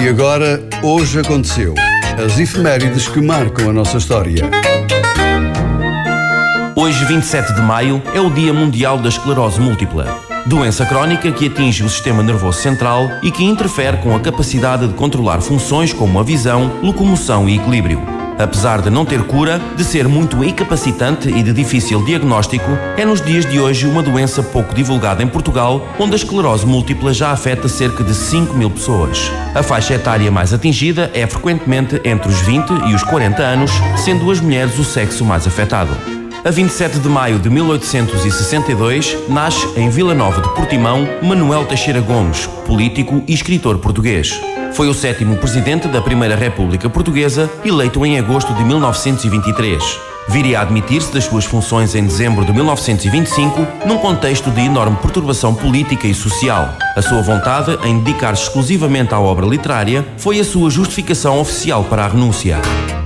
E agora, hoje aconteceu. As efemérides que marcam a nossa história. Hoje, 27 de maio, é o Dia Mundial da Esclerose Múltipla. Doença crónica que atinge o sistema nervoso central e que interfere com a capacidade de controlar funções como a visão, locomoção e equilíbrio. Apesar de não ter cura, de ser muito incapacitante e de difícil diagnóstico, é nos dias de hoje uma doença pouco divulgada em Portugal, onde a esclerose múltipla já afeta cerca de 5.000 pessoas. A faixa etária mais atingida é frequentemente entre os 20 e os 40 anos, sendo as mulheres o sexo mais afetado. A 27 de maio de 1862, nasce em Vila Nova de Portimão Manuel Teixeira Gomes, político e escritor português. Foi o 7º presidente da Primeira República Portuguesa, eleito em agosto de 1923. Viria a admitir-se das suas funções em dezembro de 1925, num contexto de enorme perturbação política e social. A sua vontade em dedicar-se exclusivamente à obra literária foi a sua justificação oficial para a renúncia.